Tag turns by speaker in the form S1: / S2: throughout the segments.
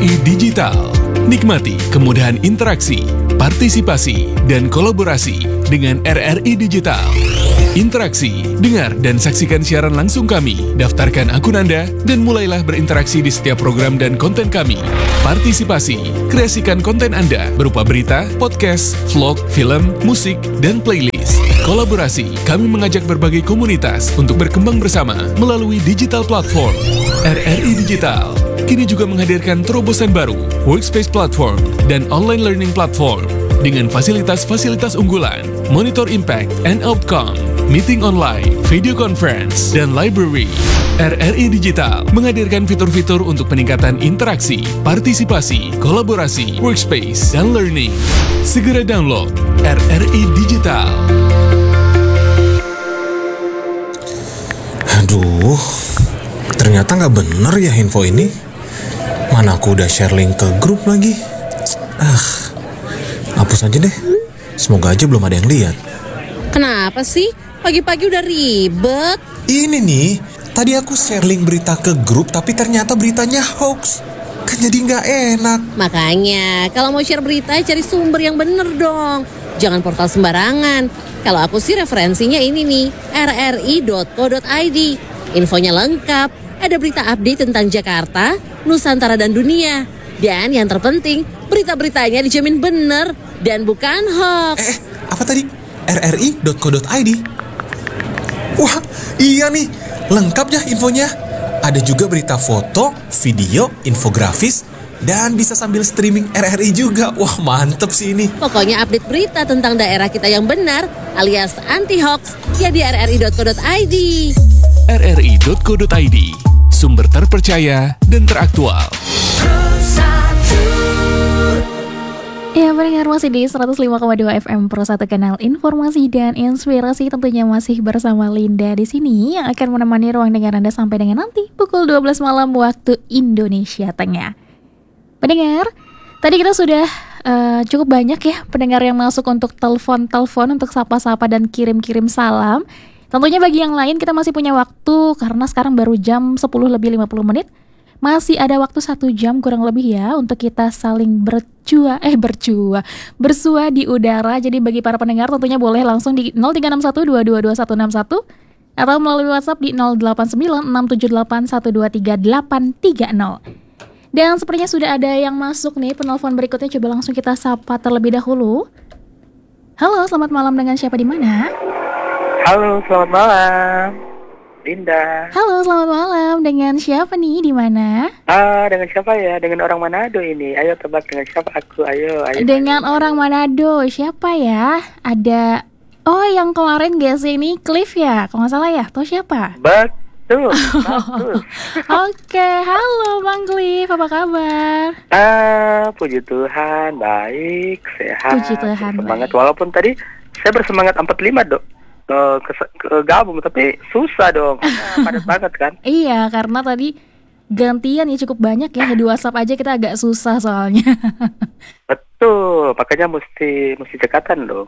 S1: RRI Digital. Nikmati kemudahan interaksi, partisipasi, dan kolaborasi dengan RRI Digital. Interaksi, dengar dan saksikan siaran langsung kami, daftarkan akun Anda, dan mulailah berinteraksi di setiap program dan konten kami. Partisipasi, kreasikan konten Anda berupa berita, podcast, vlog, film, musik, dan playlist. Kolaborasi, kami mengajak berbagai komunitas untuk berkembang bersama melalui digital platform. RRI Digital kini juga menghadirkan terobosan baru, workspace platform, dan online learning platform dengan fasilitas-fasilitas unggulan, monitor impact and outcome, meeting online, video conference, dan library. RRI Digital menghadirkan fitur-fitur untuk peningkatan interaksi, partisipasi, kolaborasi, workspace, dan learning. Segera download RRI Digital.
S2: Aduh, ternyata nggak bener ya info ini. Mana aku udah share link ke grup lagi. Hapus aja deh. Semoga aja belum ada yang lihat.
S3: Kenapa sih? Pagi-pagi udah ribet.
S2: Ini nih, tadi aku share link berita ke grup tapi ternyata beritanya hoax. Kan jadi nggak enak.
S3: Makanya, kalau mau share berita cari sumber yang bener dong. Jangan portal sembarangan. Kalau aku sih referensinya ini nih, rri.co.id. Infonya lengkap, ada berita update tentang Jakarta, Nusantara dan dunia. Dan yang terpenting, berita-beritanya dijamin bener dan bukan hoax.
S2: Apa tadi? rri.co.id? Wah, iya nih, lengkap ya infonya. Ada juga berita foto, video, infografis, dan bisa sambil streaming RRI juga. Wah, mantep sih ini.
S3: Pokoknya update berita tentang daerah kita yang benar, alias anti-hoax, ya di rri.co.id.
S1: rri.co.id, sumber terpercaya dan teraktual.
S4: Ya, pendengar masih di 105,2 FM Pro 1 Kanal Informasi dan Inspirasi. Tentunya masih bersama Linda di sini yang akan menemani ruang dengar Anda sampai dengan nanti pukul 12 malam waktu Indonesia Tengah. Pendengar, tadi kita sudah cukup banyak ya pendengar yang masuk untuk telepon untuk sapa-sapa dan kirim-kirim salam. Tentunya bagi yang lain kita masih punya waktu karena sekarang baru jam 10 lebih 50 menit. Masih ada waktu 1 jam kurang lebih ya untuk kita saling bersua di udara. Jadi bagi para pendengar tentunya boleh langsung di 0361222161 atau melalui WhatsApp di 089678123830. Dan sepertinya sudah ada yang masuk nih penelpon berikutnya. Coba langsung kita sapa terlebih dahulu. Halo, selamat malam, dengan siapa di mana?
S5: Halo, selamat malam, Linda.
S4: Halo, selamat malam. Dengan siapa nih? Di mana?
S5: Dengan siapa ya? Dengan orang Manado ini. Ayo tebak dengan siapa aku? Ayo.
S4: Dengan orang Manado. Siapa ya? Ada. Oh, yang kemarin guys ini Cliff ya? Kalau nggak salah ya? Atau siapa?
S5: Betul.
S4: Oke, halo Bang Cliff. Apa kabar?
S5: Puji Tuhan, baik, sehat.
S4: Puji Tuhan,
S5: semangat.
S4: baik.
S5: Walaupun tadi saya bersemangat 45 dok. Gabung tapi susah dong, padat banget kan.
S4: Iya, karena tadi gantian ya cukup banyak ya. Di WhatsApp aja kita agak susah soalnya.
S5: Betul, makanya mesti cekatan dong.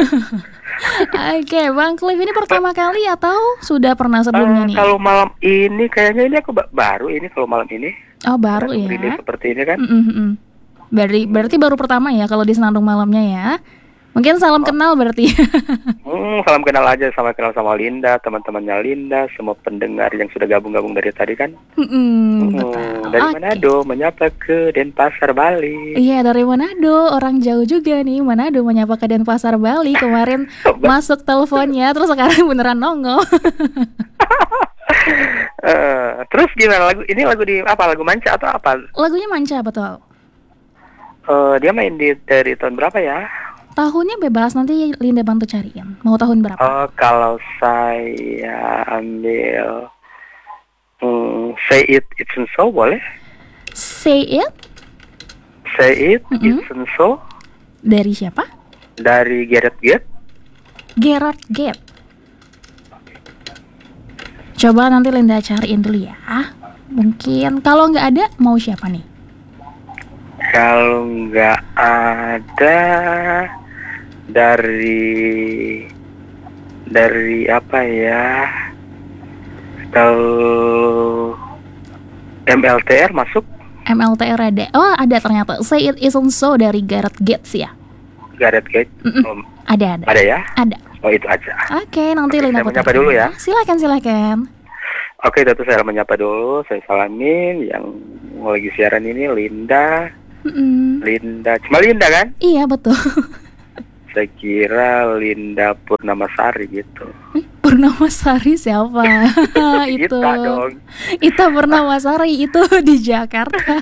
S4: Oke, Bang Cliff ini pertama kali atau sudah pernah sebelumnya nih?
S5: Kalau malam ini kayaknya ini aku baru ini kalau malam ini.
S4: Oh, baru ya.
S5: Ini seperti ini kan.
S4: Berarti baru pertama ya kalau di Senandung malamnya ya. Mungkin salam kenal berarti.
S5: Salam kenal aja, sama kenal sama Linda, teman-temannya Linda, semua pendengar yang sudah gabung dari tadi kan.
S4: Betul.
S5: Dari Manado menyapa ke Denpasar, Bali.
S4: Iya, dari Manado, orang jauh juga nih. Manado menyapa ke Denpasar, Bali. Kemarin masuk teleponnya, terus sekarang beneran nongol.
S5: Terus gimana lagu ini? Lagu di apa? Lagu Manca atau apa?
S4: Lagunya Manca, betul.
S5: Dia main dari tahun berapa ya?
S4: Tahunnya bebas, nanti Linda bantu cariin. Mau tahun berapa?
S5: Kalau saya ambil Say It, It's So, boleh?
S4: Say It?
S5: Say It, It's So.
S4: Dari siapa?
S5: Dari Gerard Get.
S4: Gerard Get. Coba nanti Linda cariin dulu ya. Mungkin kalau nggak ada, mau siapa nih?
S5: Kalau nggak ada, dari apa ya? Kalau MLTR masuk?
S4: MLTR ada. Oh, ada ternyata. Say It Isn't So dari Gareth Gates ya.
S5: Gareth Gates.
S4: Ada.
S5: Ada ya?
S4: Ada.
S5: Oh, itu aja.
S4: Oke, nanti
S5: Oke,
S4: Linda
S5: saya menyapa dulu ya.
S4: Silakan.
S5: Oke, tentu saya menyapa dulu. Saya salamin yang lagi siaran ini Linda. Linda, cuma Linda kan?
S4: Iya, betul.
S5: Saya kira Linda Purnamasari gitu.
S4: Purnamasari siapa? Itu.
S5: Kita dong.
S4: Ita Purnamasari itu di Jakarta.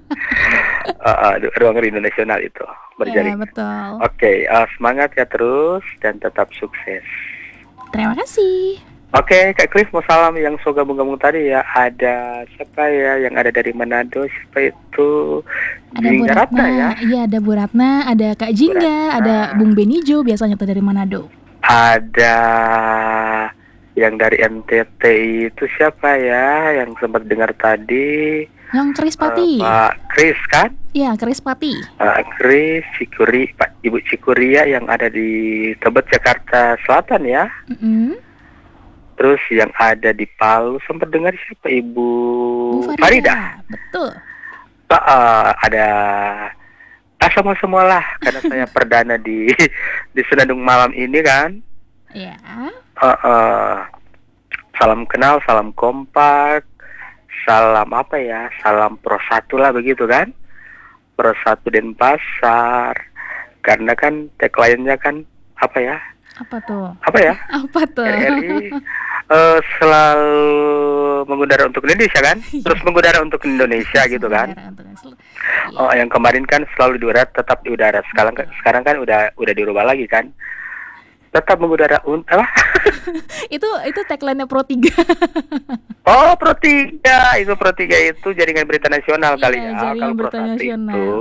S5: Ruang Rindu Nasional itu berjaring.
S4: Ya, betul.
S5: Oke, semangat ya terus dan tetap sukses.
S4: Terima kasih.
S5: Oke, Kak Cliff mau salam yang so gabung-gabung tadi ya. Ada siapa ya yang ada dari Manado? Siapa itu?
S4: Ada Bu
S5: Jingga
S4: Ratna
S5: ya?
S4: Iya, ada Bu Ratna, ada Kak Jingga, ada Bung Benijo biasanya tuh dari Manado.
S5: Ada yang dari NTT itu siapa ya yang sempat dengar tadi?
S4: Yang Chris Pati.
S5: Pak Chris kan?
S4: Iya, Chris Pati.
S5: Chris Cikuri, Pak Ibu Cikuria yang ada di Tebet Jakarta Selatan ya. Terus yang ada di Palu sempat dengar siapa Ibu
S4: Bu
S5: Farida.
S4: Betul.
S5: Ada semua lah karena saya perdana di Senandung malam ini kan.
S4: Iya.
S5: Salam kenal, salam kompak, salam apa ya? Salam Pro 1 lah begitu kan? Pro 1 Denpasar. Karena kan tagline-nya kan apa ya?
S4: Apa tuh?
S5: Apa ya?
S4: Apa tuh?
S5: RRI selalu mengudara untuk Indonesia kan? Terus mengudara untuk Indonesia gitu kan? Oh, yang kemarin kan selalu di udara, tetap di udara. Sekarang kan udah dirubah lagi kan? Tetap mengudara apa?
S4: itu tagline-nya Pro 3.
S5: Oh, Pro 3. Itu Pro 3 itu jaringan berita nasional kali ya.
S4: Jaringan
S5: Kalau Pro
S4: berita
S5: 1
S4: nasional.
S5: itu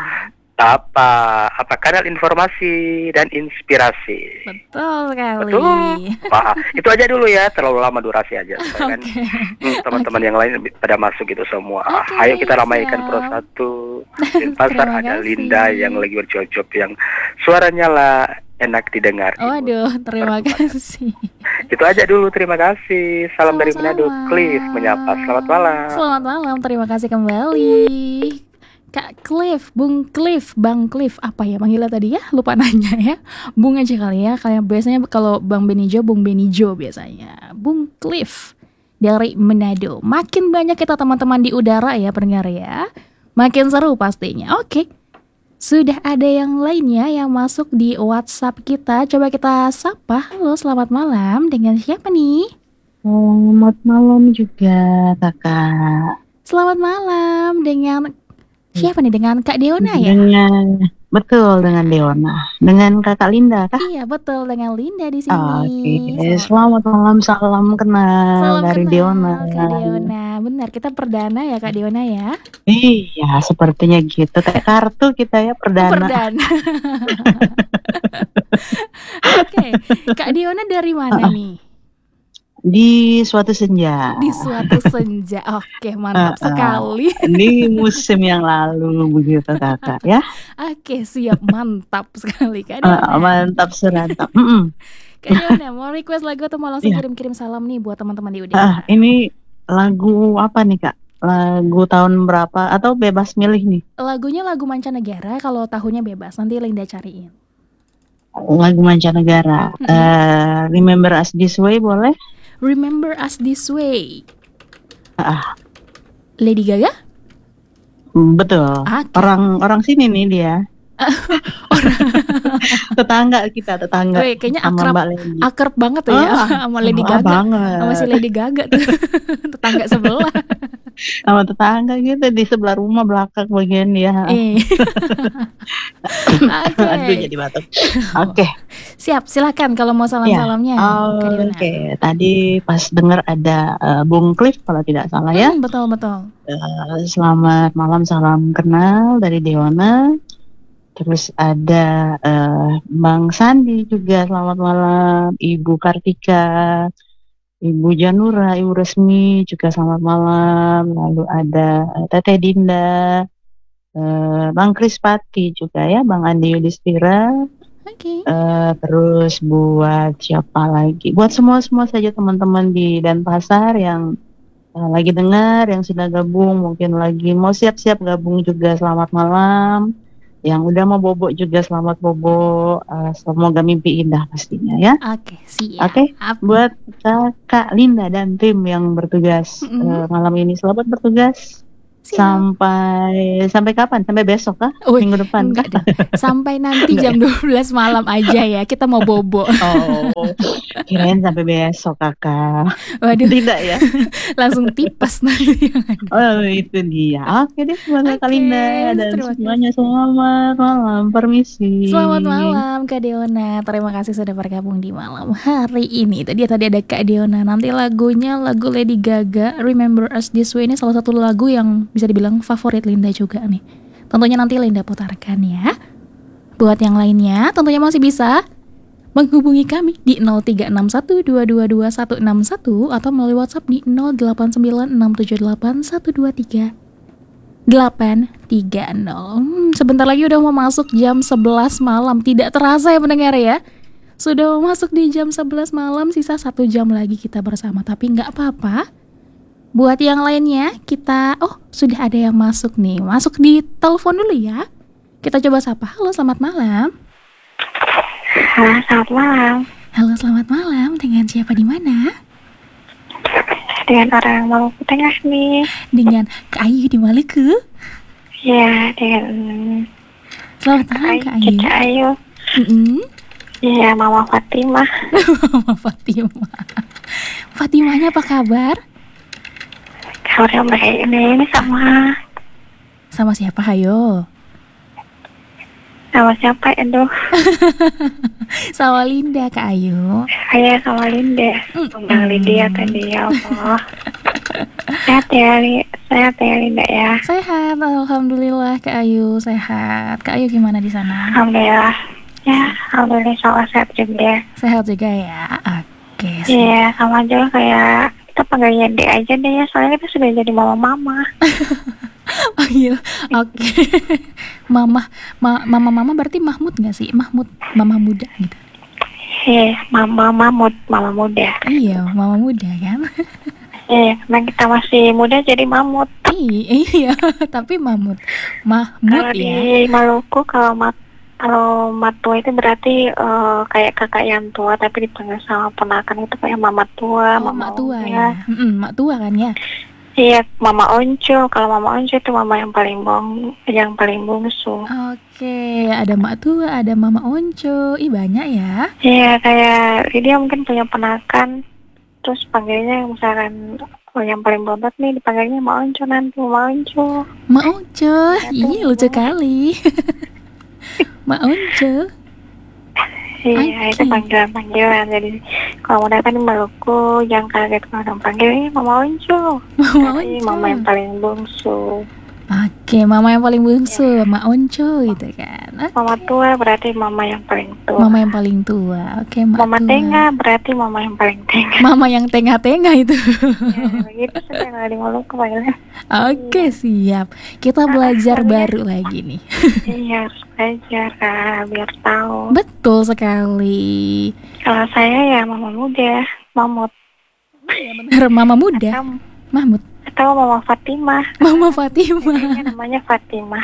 S5: apa kanal informasi dan inspirasi.
S4: Betul sekali.
S5: Itu aja dulu ya, terlalu lama durasi aja kan. Teman-teman yang lain pada masuk itu semua. Ayo kita ramaikan Pro 1. Di pasar ada Linda yang lagi bercocok yang suaranya lah enak didengar.
S4: Waduh, terima kasih.
S5: Itu aja dulu, terima kasih. Salam dari Manado, Cliff menyapa. Selamat malam.
S4: Selamat malam, terima kasih kembali. Kak Cliff, Bung Cliff, Bang Cliff, apa ya manggilnya tadi ya? Lupa nanya ya. Bung aja kali ya, kayak biasanya kalau Bang Benijo, Bung Benijo biasanya. Bung Cliff dari Manado. Makin banyak kita teman-teman di udara ya pendengar ya. Makin seru pastinya. Oke. Sudah ada yang lainnya yang masuk di WhatsApp kita. Coba kita sapa. Halo, selamat malam. Dengan siapa nih?
S6: Selamat malam juga, Kakak.
S4: Selamat malam dengan siapa nih? Dengan Kak Deona ya?
S6: Betul, dengan Deona. Dengan Kakak Linda kah?
S4: Iya, betul, dengan Linda di sini.
S6: Oke, selamat malam, salam kenal
S4: Salam
S6: dari
S4: kenal,
S6: Deona.
S4: Kak Deona. Benar, kita perdana ya Kak Deona ya?
S6: Iya, sepertinya gitu. Kayak kartu kita ya, perdana.
S4: Oke, Kak Deona dari mana nih?
S6: Di suatu senja.
S4: Di suatu senja. Oke, mantap sekali.
S6: Di musim yang lalu begitu Kakak ya.
S4: Oke, siap, mantap sekali Kak Deona.
S6: Mantap serantap.
S4: Kak Deona, mau request lagu atau mau langsung kirim-kirim salam nih buat teman-teman di udara?
S6: Ini lagu apa nih Kak? Lagu tahun berapa atau bebas milih nih?
S4: Lagunya lagu mancanegara, kalau tahunnya bebas. Nanti Linda cariin.
S6: Lagu mancanegara. Remember Us This Way boleh?
S4: Remember Us This Way. Lady Gaga?
S6: Betul. Orang sini nih dia. tetangga.
S4: Wih, kayaknya
S6: sama
S4: akrab banget tuh ya sama Lady Gaga.
S6: Banget.
S4: Sama si Lady Gaga tuh. Tetangga sebelah.
S6: Sama tetangga gitu di sebelah rumah belakang bagian dia. Aduh jadi batuk. Oke.
S4: Siap, silakan kalau mau salam-salamnya.
S6: Oke. Tadi pas dengar ada Bung Cliff kalau tidak salah ya.
S4: Betul.
S6: Selamat malam, salam kenal dari Deona. Terus ada Bang Sandi juga, selamat malam. Ibu Kartika, Ibu Janura, Ibu Resmi juga selamat malam. Lalu ada Teteh Dinda, Bang Krispati juga ya, Bang Andi Yudhistira. Terus buat siapa lagi? Buat semua saja teman-teman di Denpasar yang lagi dengar, yang sudah gabung, mungkin lagi mau siap-siap gabung juga selamat malam. Yang udah mau bobo juga selamat bobo. Semoga mimpi indah pastinya ya.
S4: Oke, siap.
S6: Oke, buat Kak Linda dan tim yang bertugas malam ini, selamat bertugas.
S4: Siap.
S6: Sampai kapan? Sampai besok kah? Minggu depan kah?
S4: Sampai nanti jam 12 malam aja ya. Kita mau bobo.
S6: Oh, kirain sampai besok kakak.
S4: Waduh.
S6: Tidak ya.
S4: Langsung tipes nanti.
S6: Oh, itu dia. Oke deh, buat Kak Linda dan semuanya selamat malam. Permisi.
S4: Selamat malam Kak Deona. Terima kasih sudah bergabung di malam hari ini. Tadi ada Kak Deona. Nanti lagunya lagu Lady Gaga, Remember Us This Way. Ini salah satu lagu yang bisa dibilang favorit Linda juga nih. Tentunya nanti Linda putarkan ya. Buat yang lainnya tentunya masih bisa menghubungi kami di 0361222161 atau melalui WhatsApp di 0896781330. Sebentar lagi udah mau masuk jam 11 malam. Tidak terasa ya pendengar ya. Sudah mau masuk di jam 11 malam, sisa 1 jam lagi kita bersama. Tapi nggak apa-apa. Buat yang lainnya kita, sudah ada yang masuk nih. Masuk di telepon dulu ya. Kita coba sapa. Halo, selamat malam.
S7: Halo, selamat malam.
S4: Halo, selamat malam. Dengan siapa di mana?
S7: Dengan orang Maluku Tengah nih.
S4: Dengan Kak Ayu di Maluku?
S7: Ya, dengan
S4: selamat malam Kak Ayu.
S7: Kak Ayu. Iya, Mama Fatimah.
S4: Mama Fatimah. Fatimahnya apa kabar?
S7: Kabarnya baik ini
S4: sama siapa hayo?
S7: Sama siapa itu?
S4: Sama Linda Kak Ayu.
S7: Iya, sama Linda. Undang Lydia tadi, ya Allah. Sehat ya Linda ya.
S4: Sehat, alhamdulillah Kak Ayu sehat. Kak Ayu gimana di sana?
S7: Alhamdulillah. Ya, alhamdulillah sehat juga.
S4: Sehat juga ya. Oke.
S7: Iya, sama aja kayak kita panggilnya Dek aja deh ya, soalnya kita sudah jadi mama.
S4: Oh iya, oke. Mama berarti Mahmud nggak sih? Mahmud, mama muda gitu.
S7: Iya, mama muda.
S4: Iya, mama muda kan.
S7: Iya, karena kita masih muda jadi mamut.
S4: Iya, tapi Mahmud
S7: kalau
S4: ya.
S7: Di Maluku kalau matua itu berarti kayak kakak yang tua tapi dipanggil sama ponakan itu kayak mama tua,
S4: mama tua ya. Mak tua kan ya.
S7: Iya, Mama Onco. Kalau Mama Onco itu mama yang paling bungsu.
S4: Oke, ada mak tua, ada Mama Onco. Banyak ya.
S7: Iya, kayak dia mungkin punya ponakan. Terus panggilnya misalkan yang paling bobot nih dipanggilnya Mama Onco nanti, Mama Onco.
S4: Mak Onco, iya lucu kali. Mak Onco.
S7: Iya, itu panggilan. Jadi kalau mau datang di Maluku, jangan kaget kalau orang panggil ini Mama Onco. Mama yang paling bungsu.
S4: Oke, mama yang paling bungsu, Mama Onco gitu kan.
S7: Mama tua berarti mama yang paling tua.
S4: Mama yang paling tua. Oke,
S7: Mama tengah berarti mama yang paling tengah.
S4: Mama yang tengah-tengah itu.
S7: Ya, begitu sudah di Maluku panggilnya.
S4: Oke, siap. Kita belajar baru lagi nih.
S7: Iya, harus belajar biar tahu.
S4: Betul sekali.
S7: Kalau saya ya mama muda, Mahmud.
S4: Iya benar, mama muda. Mahmud.
S7: Atau Mama Fatimah.
S4: Mama Fatimah.
S7: Namanya Fatimah.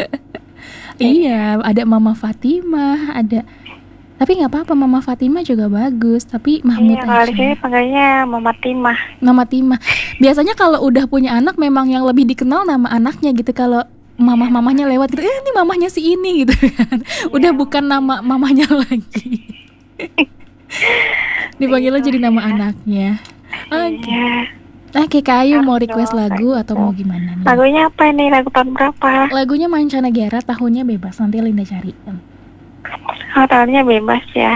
S4: Iya, ada Mama Fatimah, ada. Tapi nggak apa-apa, Mama Fatimah juga bagus. Tapi Mahmud
S7: aja. Kalau di sini panggilnya Mama Timah.
S4: Mama Timah. Biasanya kalau udah punya anak, memang yang lebih dikenal nama anaknya gitu. Kalau mamah-mamahnya lewat gitu, ini mamahnya si ini gitu kan. Udah bukan nama mamahnya lagi. Dipanggilnya jadi nama anaknya. Oke, Kak Ayu mau request lagu atau mau gimana nih?
S7: Lagunya apa ini? Lagu tahun berapa?
S4: Lagunya mancanegara, tahunnya bebas. Nanti Linda carikan.
S7: Oh, tahunnya bebas ya?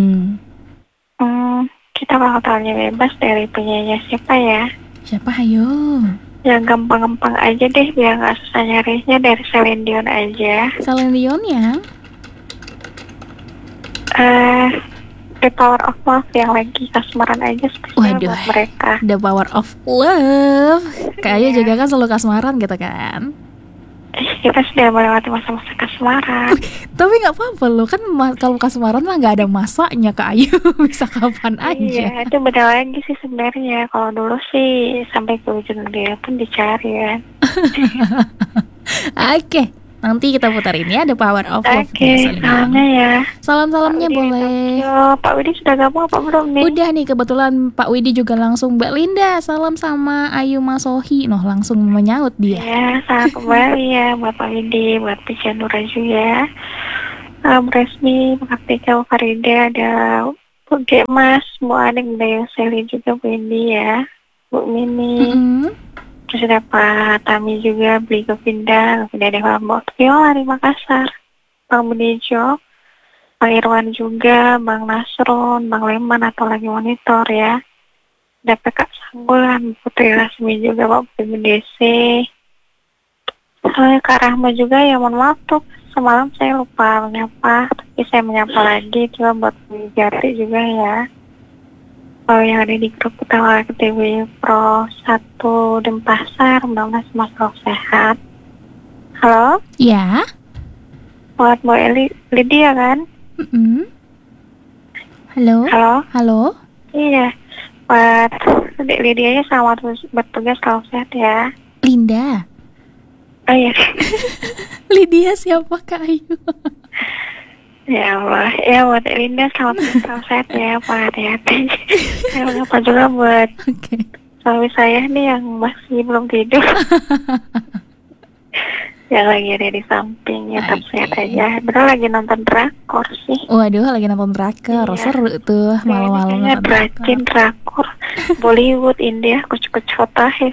S7: Kita kalau tahunnya bebas dari penyanyi siapa ya?
S4: Siapa, ayo?
S7: Yang gampang-gampang aja deh, biar gak susah nyarinya, dari Celine Dion aja.
S4: Celine Dion yang?
S7: The Power of Love yang lagi kasmaran aja spesial buat mereka.
S4: The Power of Love. Kayaknya juga kan selalu kasmaran gitu kan.
S7: Kita sudah melewati masa-masa kasmaran. kasmaran.
S4: Tapi nggak apa-apa loh, kan kalau kasmaran mah nggak ada masaknya Kak Ayu. Bisa kapan aja.
S7: Iya, itu beda lagi sih sebenarnya. Kalau dulu sih sampai ke ujung dunia pun dicari kan.
S4: Oke, nanti kita putar ini ada Power of Love.
S7: Oke, salamnya ya.
S4: Salam-salamnya boleh.
S7: Pak Widi sudah gabung apa belum nih?
S4: Udah nih, kebetulan Pak Widi juga langsung. Mbak Linda, salam sama Ayu Masohi. Noh, langsung menyaut dia.
S7: Ya, salam kembali ya buat Pak Widi, buat Pica Nura juga. Resmi, Kartika, Farida, ada Bu Gemas, Bu Adik, Dayo Seli juga, Bu Indi ya, Bu Mini. Terus ada Pak Tami juga, beli Govinda Dewa, Mbak Viola di Makassar, Bang Budijo, Bang Irwan juga, Bang Nasron, Bang Leman atau lagi monitor ya. Ada PK Sanggulan, Putri Rasmi juga, Pak Putri BDC. Kak Rahma juga ya, mohon maaf tuh semalam saya lupa menyapa, tapi saya menyapa lagi, coba buat Jati juga ya. Kalau yang ada di grup utama KTW Pro 1 Denpasar, mudah-mudahan semua selalu sehat. Halo?
S4: Ya.
S7: Buat Mbak Lydia kan?
S4: Halo? Halo?
S7: Iya. Buat Dek Lydianya selamat bertugas, selalu sehat ya.
S4: Linda.
S7: Oh iya.
S4: Lydia siapa Kak Ayu?
S7: Ya Allah, ya buat Linda selamat sehat ya, Pak, hati-hati. Jangan lupa juga buat suami saya nih yang masih belum tidur. Yang lagi ada di samping, ya tetap sehat aja. Bener lagi nonton drakor sih.
S4: Waduh, lagi nonton drakor, seru tuh malam-malam nonton
S7: drakor. Bollywood, India, kucu-kucu hotahes.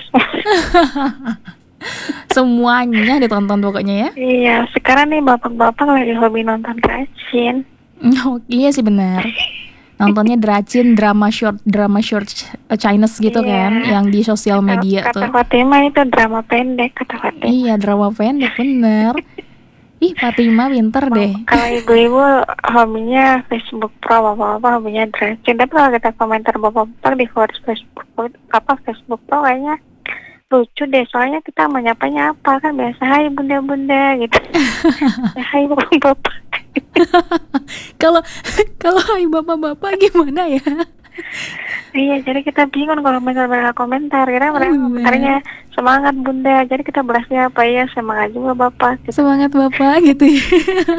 S4: Semuanya ditonton pokoknya ya.
S7: Iya, sekarang nih bapak-bapak lagi hobi nonton Dracin.
S4: Oh, iya sih benar. Nontonnya Dracin, drama short Chinese gitu kan, yang di sosial media tuh.
S7: Kata Fatima itu drama pendek, kata Fatima.
S4: Iya, drama pendek bener. Ih, Fatima pinter deh.
S7: Kalau ibu-ibu hobinya Facebook Pro, bapak-bapak hobinya Dracin. Tapi kalau kita komentar bapak-bapak di Facebook Pro kayaknya lucu deh, soalnya kita menyapanya apa kan biasa, hai bunda-bunda gitu. Hai bapak-bapak.
S4: Kalau hai bapak-bapak gimana ya?
S7: Iya, jadi kita bingung kalau mereka komentar, karena mereka komentarnya semangat bunda, jadi kita balasnya apa ya, semangat juga bapak gitu.
S4: Semangat bapak gitu ya.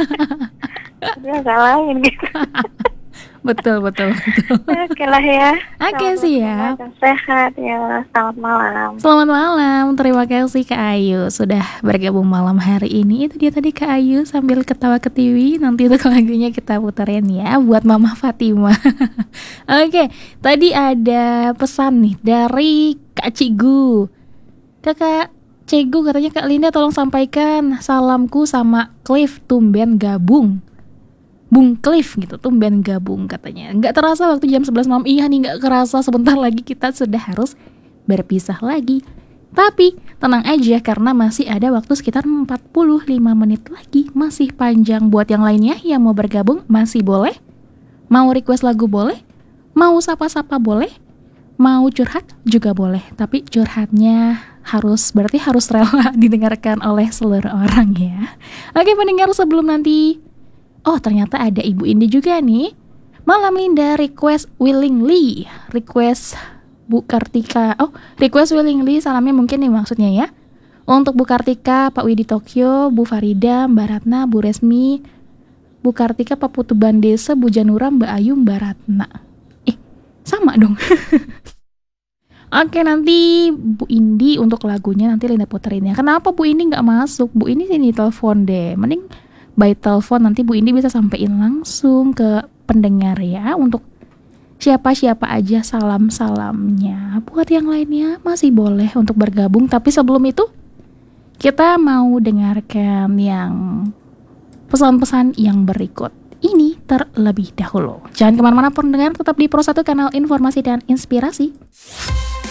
S7: Dia agak lain gitu.
S4: Betul.
S7: Oke lah ya.
S4: Oke, siap.
S7: Sehat ya. Selamat malam.
S4: Selamat malam. Terima kasih Kak Ayu sudah bergabung malam hari ini. Itu dia tadi Kak Ayu sambil ketawa ke TV. Nanti itu lagunya kita puterin ya buat Mama Fatima. Oke, tadi ada pesan nih dari Kak Cigu. Kakak Cigu katanya, Kak Linda tolong sampaikan salamku sama Cliff, tumben gabung. Bung Cliff gitu, tumben gabung katanya. Nggak terasa waktu jam 11 malam. Iya nih, nggak kerasa, sebentar lagi kita sudah harus berpisah lagi. Tapi tenang aja karena masih ada waktu sekitar 45 menit lagi. Masih panjang. Buat yang lainnya yang mau bergabung masih boleh. Mau request lagu boleh. Mau sapa-sapa boleh. Mau curhat juga boleh. Tapi curhatnya berarti harus rela didengarkan oleh seluruh orang ya. Oke pendengar, sebelum nanti, oh ternyata ada Ibu Indi juga nih. Malam Linda request willingly. Request Bu Kartika. Oh, request willingly, salamnya mungkin nih maksudnya ya. Untuk Bu Kartika, Pak Widi Tokyo, Bu Farida, Mbak Ratna, Bu Resmi, Bu Kartika, Pak Putu Bandesa, Bu Janura, Mbak Ayu, Mbak Ratna. Sama dong. Oke, nanti Bu Indi untuk lagunya nanti Linda puterin ya. Kenapa Bu Indi nggak masuk? Bu Indi sini telepon deh. Mending by telepon, nanti Bu Indi bisa sampein langsung ke pendengar ya. Untuk siapa-siapa aja salam-salamnya. Buat yang lainnya masih boleh untuk bergabung. Tapi sebelum itu kita mau dengarkan yang pesan-pesan yang berikut ini terlebih dahulu. Jangan kemana-mana pendengar, tetap di Pro 1 Kanal Informasi dan Inspirasi.